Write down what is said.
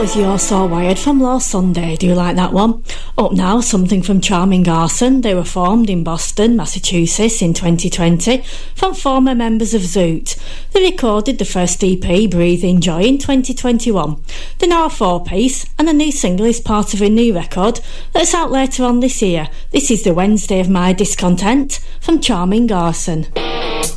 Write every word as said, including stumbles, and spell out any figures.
was You're So Wired from last Sunday. Do you like that one? Up now, something from Charming Arson. They were formed in Boston, Massachusetts in twenty twenty from former members of Zoot. They recorded the first E P, Breathing Joy, in twenty twenty-one. They're now a four-piece, and the new single is part of a new record that's out later on this year. This is the Wednesday of My Discontent from Charming Arson.